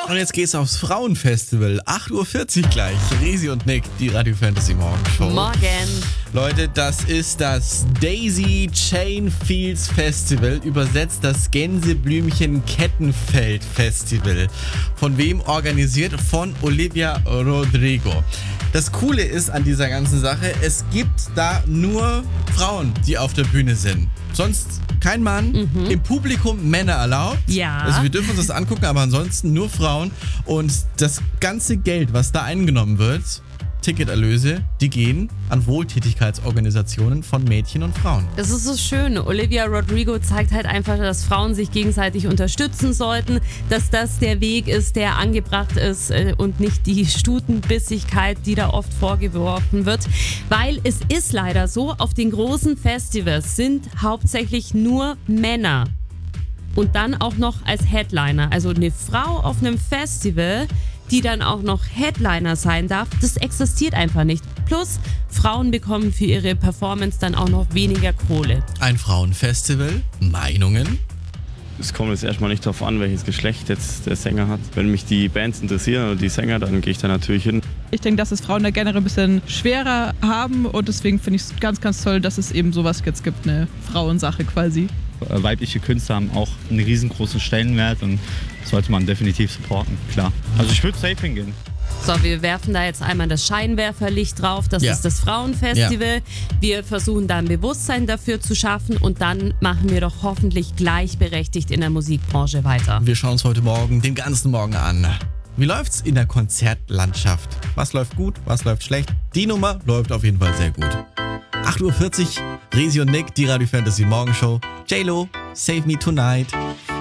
Und jetzt geht's aufs Frauenfestival. 8.40 Uhr gleich. Resi und Nick, die Radio Fantasy Morgenshow. Morgen. Leute, das ist das Daisy Chain Fields Festival, übersetzt das Gänseblümchen Kettenfeld Festival. Von wem organisiert? Von Olivia Rodrigo. Das Coole ist an dieser ganzen Sache, es gibt da nur Frauen, die auf der Bühne sind. Sonst kein Mann, im Publikum Männer erlaubt. Ja. Also wir dürfen uns das angucken, aber ansonsten nur Frauen. Und das ganze Geld, was da eingenommen wird, Ticketerlöse, die gehen an Wohltätigkeitsorganisationen von Mädchen und Frauen. Das ist so schön. Olivia Rodrigo zeigt halt einfach, dass Frauen sich gegenseitig unterstützen sollten, dass das der Weg ist, der angebracht ist und nicht die Stutenbissigkeit, die da oft vorgeworfen wird. Weil es ist leider so, auf den großen Festivals sind hauptsächlich nur Männer. Und dann auch noch als Headliner. Also eine Frau auf einem Festival, die dann auch noch Headliner sein darf, das existiert einfach nicht. Plus, Frauen bekommen für ihre Performance dann auch noch weniger Kohle. Ein Frauenfestival, Meinungen? Es kommt jetzt erstmal nicht darauf an, welches Geschlecht jetzt der Sänger hat. Wenn mich die Bands interessieren oder die Sänger, dann gehe ich da natürlich hin. Ich denke, dass es Frauen da generell ein bisschen schwerer haben und deswegen finde ich es ganz, ganz toll, dass es eben sowas jetzt gibt, eine Frauensache quasi. Weibliche Künstler haben auch einen riesengroßen Stellenwert und sollte man definitiv supporten, klar. Also ich würde safe hingehen. So, wir werfen da jetzt einmal das Scheinwerferlicht drauf. Das ist das Frauenfestival. Ja. Wir versuchen da ein Bewusstsein dafür zu schaffen und dann machen wir doch hoffentlich gleichberechtigt in der Musikbranche weiter. Wir schauen uns heute Morgen, den ganzen Morgen an. Wie läuft's in der Konzertlandschaft? Was läuft gut, was läuft schlecht? Die Nummer läuft auf jeden Fall sehr gut. 8.40 Uhr, Resi und Nick, die Radio Fantasy Morgenshow. J-Lo, Save Me Tonight.